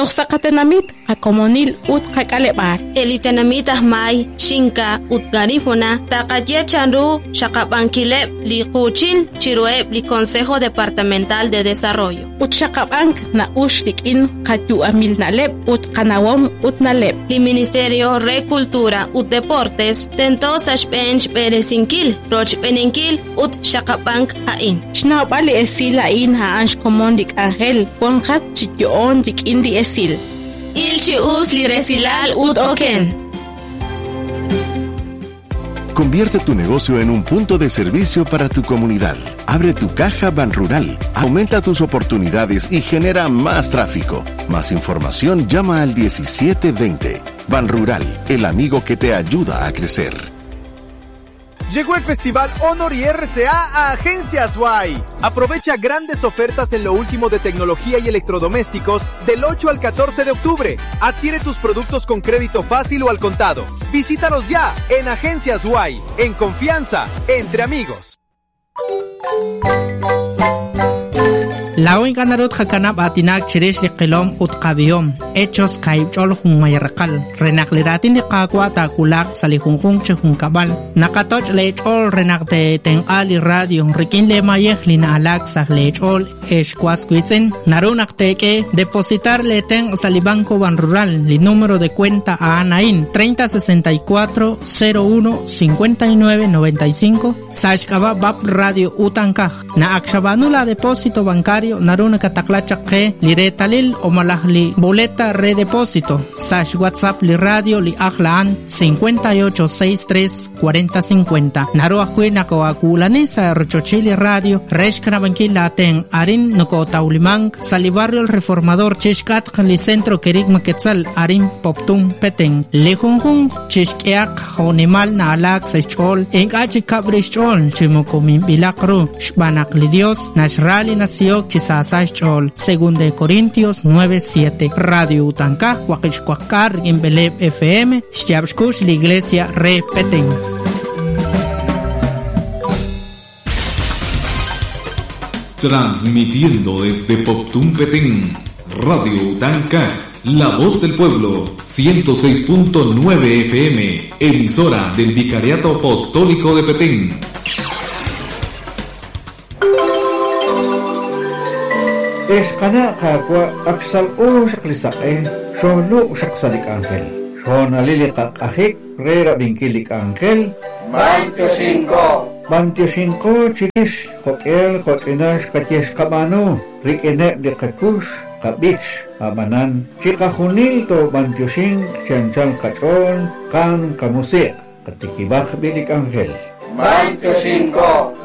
Toxacatenamit, Acomonil, Ut Cacalebar. Eliptenamit Ahmay, Shinka, Ut Garifuna, Takaye Chanru, Shakabankilep, Likuchil, Chirueb, Li Consejo Departamental de Desarrollo. Ut Shakabank, na Ushlikin, Kayu Amil Nalep, Ut Kanawam, Ut Nalep. Li Ministerio Re Cultura, Ut Deportes, Tento Sashbench Beresinkil, Roch Beninkil, Ut Shakabank Hain. Shnabali Esila in Haansh Comondik Angel, Ponkat Chition Dik Indi Esil. Ilchi Usli Resilal Ut Oken. Convierte tu negocio en un punto de servicio para tu comunidad. Abre tu caja Banrural, aumenta tus oportunidades y genera más tráfico. Más información, llama al 1720. Banrural, el amigo que te ayuda a crecer. Llegó el Festival Honor y RCA a Agencias Y. Aprovecha grandes ofertas en lo último de tecnología y electrodomésticos del 8 al 14 de octubre. Adquiere tus productos con crédito fácil o al contado. Visítalos ya en Agencias Y. En confianza, entre amigos. Lawin kanarut hakanap atinak chirish liqilom utqabiyom hechos kaibchol humayarqal renakliratin liqaqwa takulaq salihunjun chhunkabal nakatoch lechol renakte tenqali radio rikin lemayej lina alaksaj lechol eshkwasquitzen narunakteke depositar leten salibanco Banrural li número de cuenta a Anain 3064 01 59 95 sashkaba bab radio utankaj na akshabanula depósito bancario naruna kataklachaqe liretalil o malahli boleta redepósito sash WhatsApp li radio li ahlaan 5863 4050 naru akwina ko akulani sa rochochili radio reshkana bankila ten arin noko taulimang sali barrio el reformador chishkat li centro kerigma quetzal arin poptum peteng lejunjun chishkeak honimal na alak sechol en achi kabrichol chimokomin bilakru shbanak li dios nashrali nació chisasach chol según de Corintios 9:7 radio utankaj huaquichcuacar en Beleb FM Xyabshkush la iglesia re peteng. Transmitiendo desde Poptum Petén, Radio Utankaj, La Voz del Pueblo, 106.9 FM, emisora del Vicariato Apostólico de Petén. Eskana kakwa aksal shaklisae, shonu shaksalik angel, shonalilikat ahik, rera binkilik angel, 25 chiris, hokinash katyesh kamano, rikene de kakush, kabich, amanan, chikahunil to 25, chanchan kachon, kan kamusik, katikibak bilik angel. 25